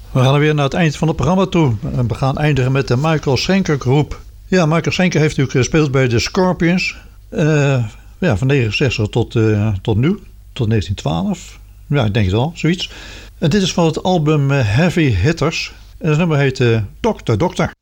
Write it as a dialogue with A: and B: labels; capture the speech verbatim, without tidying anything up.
A: We gaan weer naar het eind van het programma toe. We gaan eindigen met de Michael Schenker Groep. Ja, Michael Schenker heeft natuurlijk gespeeld bij de Scorpions. Uh, ja, van negenenzestig tot, uh, tot nu, tot negentien twaalf. Ja, ik denk het wel, zoiets. En dit is van het album Heavy Hitters. En het nummer heet uh, Dokter Dokter.